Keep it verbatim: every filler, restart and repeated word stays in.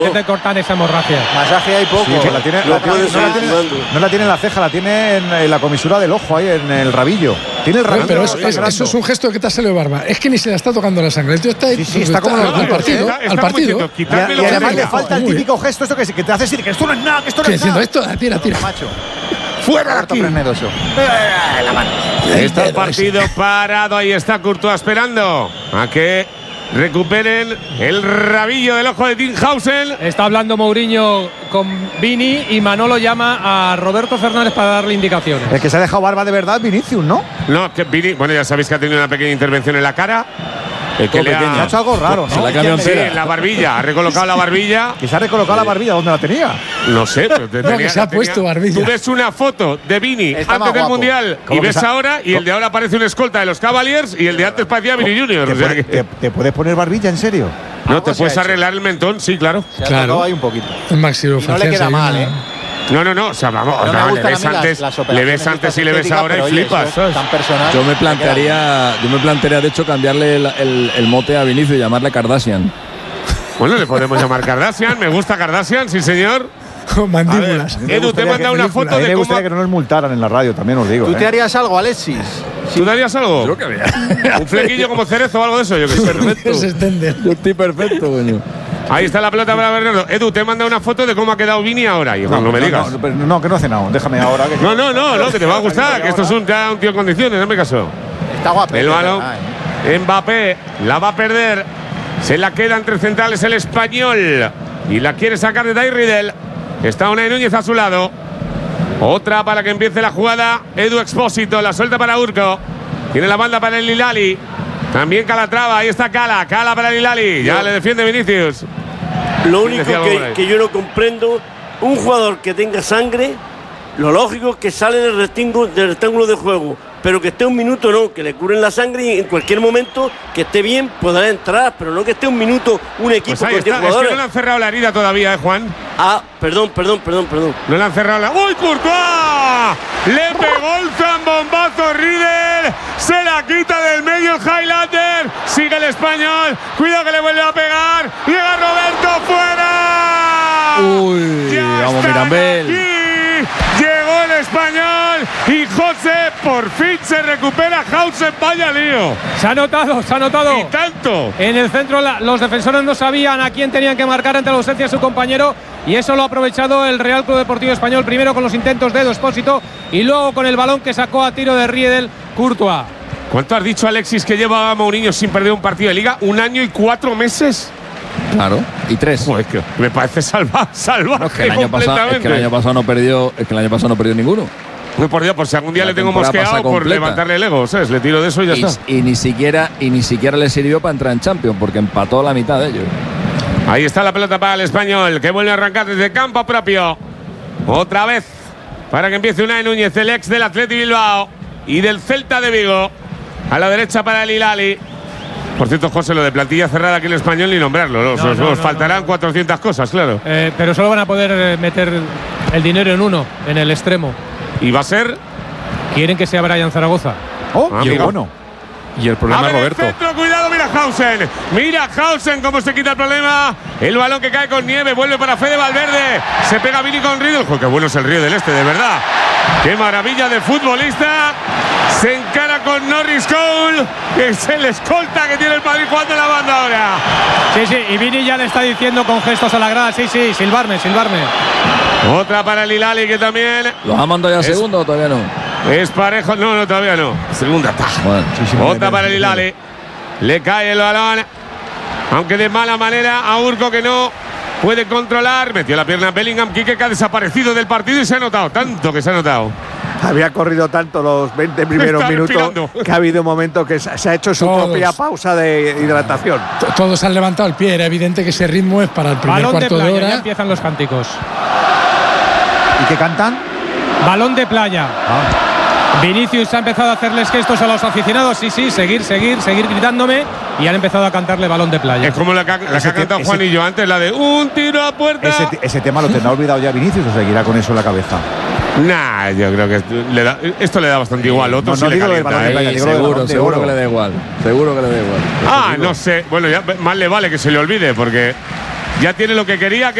que te cortan esa hemorragia. Masaje hay poco. Sí, la tiene, no, la tiene, no, la tiene, no la tiene en la ceja, la tiene en, en la comisura del ojo, ahí en el rabillo. Tiene el rabillo. Pero, pero eso, eso es un gesto de que te ha salido barba. Es que ni se le está tocando la sangre. El tío está ahí. Sí, sí, está, está como al partido. Está, está al partido. Diciendo, y, y además le falta el típico gesto esto que, que te hace decir que esto no es nada, que esto no es diciendo nada. esto, tira, tira. Macho. Fuera de aquí. Eh, la mano. Está el partido parado. Ahí está Courtois esperando a que recuperen el rabillo del ojo de Tinghausen. Está hablando Mourinho con Vini y Manolo llama a Roberto Fernández para darle indicaciones. El que se ha dejado barba de verdad es Vinicius, ¿no? No, que Vini, bueno, ya sabéis que ha tenido una pequeña intervención en la cara. El que le ha hecho algo raro, ¿no? Se la ha cambiado Sí, entera. en la barbilla. Ha recolocado la barbilla. Que se ha recolocado la barbilla, ¿dónde la tenía? No sé, pero te No, tenía, que se ha tenía- puesto barbilla. Tú ves una foto de Vini Está antes más del guapo. Mundial y ¿Cómo que ves se ha- ahora y el de ahora parece un escolta de los Cavaliers y el de antes parecía Vini Junior. ¿Te, O sea puede- que- te- te puedes poner barbilla, en serio? no, te Algo se puedes ha hecho. arreglar el mentón, sí, claro. Se ha Claro. tocado ahí un poquito. El máximo. Y no le queda mal, ¿eh? No, no, no, o sea, vamos, No me no, le gustan ves a mí las- antes, las le operaciones ves antes estas y le ves estéticas, ahora y pero, oye, flipas. eso es tan personal. Yo me Me queda plantearía, yo me plantearía de hecho cambiarle el, el, el mote a Vinicius y llamarle Kardashian. Bueno, le podemos llamar Kardashian, me gusta Kardashian, sí señor. Con mandíbulas. A mí me Edu, te gustaría manda que- una a foto mí me de cómo… gustaría que no nos multaran en la radio, también os digo. ¿Tú ¿eh? te harías algo, Alexis? ¿Tú darías algo? Yo que vea. ¿Un flequillo como cerezo o algo de eso? Yo que sé. Perfecto. Se extiende. Yo estoy perfecto, coño. Ahí está la pelota para Bernardo. Edu, te manda una foto de cómo ha quedado Vini ahora. Y no, no me digas. No, pero no, que no he cenado. Déjame ahora. Que No, no, no, no, que te va a gustar, que esto es un, ya un tío en condiciones, no me caso. Está guapo. El balón, Mbappé la va a perder, se la queda entre centrales el español y la quiere sacar de Dairridel. Está Unai Núñez a su lado. Otra para que empiece la jugada. Edu Expósito, la suelta para Urco. Tiene la banda para el Hilali. También Calatrava, ahí está Cala, Cala para el Hilali. Ya le defiende Vinicius. Lo único decía algo por que, ahí? que yo no comprendo, un jugador que tenga sangre, lo lógico es que sale del rectángulo, del rectángulo de juego, pero que esté un minuto no, que le curen la sangre y en cualquier momento que esté bien podrá entrar, pero no que esté un minuto un equipo Pues ahí con diez está, es que jugadores. no le han cerrado la herida todavía, ¿eh, Juan? Ah, perdón, perdón, perdón, perdón. No le han cerrado la… ¡Uy, Courtois! Le pegó el zambombazo Riedel. Se la quita del medio el Highlander. Sigue el español. Cuidado que le vuelve a pegar. Llega Roberto fuera. Uy, Ya vamos, están Mirambel. aquí. Llegó el español. Y José por fin se recupera. Hausen, vaya lío. Se ha notado, se ha notado. Y tanto. En el centro la, los defensores no sabían a quién tenían que marcar ante la ausencia de su compañero y eso lo ha aprovechado el Real Club Deportivo Español, primero con los intentos de Edu Expósito y luego con el balón que sacó a tiro de Riedel Courtois. ¿Cuánto has dicho, Alexis, que lleva Mourinho sin perder un partido de liga? ¿Un año y cuatro meses? Claro, y tres. Joder, que me parece salva, salvaje No, es que el año pasado, es que el año pasado no perdió, es que el año pasado no perdió ninguno. Muy por Dios, por si algún día La le tengo temporada mosqueado pasa por completa. levantarle el ego, ¿sabes? Le tiro de eso y ya Y, está. y ni siquiera y ni siquiera le sirvió para entrar en Champions porque empató a la mitad de ellos. Ahí está la pelota para el español, que vuelve a arrancar desde campo propio. Otra vez, para que empiece Unai Núñez, el ex del Athletic Bilbao y del Celta de Vigo. A la derecha para el Hilali. Por cierto, José, lo de plantilla cerrada aquí en el español ni nombrarlo. ¿no? No, Os, no, os no, faltarán no. cuatrocientas cosas, claro. Eh, pero solo van a poder eh, meter el dinero en uno, en el extremo. Y va a ser… Quieren que sea Brian Zaragoza. Oh, Ah, qué amigo. bueno. Y el A problema ver es el Roberto. centro, cuidado, mira Hausen. Mira Hausen cómo se quita el problema. El balón que cae con nieve, vuelve para Fede Valverde. Se pega Vini con Riedel. Joder, qué bueno es el Río del Este, de verdad. Qué maravilla de futbolista. Se encara con Norris Cole, que es el escolta que tiene el Madrid jugando en la banda ahora. Sí, sí, y Vini ya le está diciendo con gestos a la grada, sí, sí, silbarme, silbarme. Otra para el Hilali que también ¿Los ha mandado ya a Es- segundo o todavía no? es parejo. No, no, todavía no. Segunda taja. Bueno, Otra para el Hilali. Le cae el balón. Aunque de mala manera a Urco que no puede controlar. Metió la pierna a Bellingham. Quique que ha desaparecido del partido y se ha notado. Tanto que se ha notado. Había corrido tanto los veinte primeros Está minutos respirando. que ha habido un momento que se se ha hecho su Todos. propia pausa de hidratación. T- Todos han levantado el pie. Era evidente que ese ritmo es para el primer Balón de cuarto de, playa, ya hora. empiezan los cánticos. ¿Y qué cantan? Balón de playa. Vinicius ha empezado a hacerles gestos a los aficionados. Sí, sí, seguir, seguir, seguir gritándome. Y han empezado a cantarle balón de playa. Es como la que, ha- la que Ese ha cantado te- Juanillo antes, la de un tiro a puerta. Ese, ese tema lo tendrá olvidado ya Vinicius o seguirá con eso en la cabeza. Nah, yo creo que le da- esto le da bastante igual. Otro No, sí no le digo lo del calienta, balón de ¿eh? playa, Sí, digo lo del seguro, balón de seguro oro. que le da igual. Seguro que le da igual. Ah, no sé. Bueno, ya más le vale que se le olvide porque ya tiene lo que quería. Que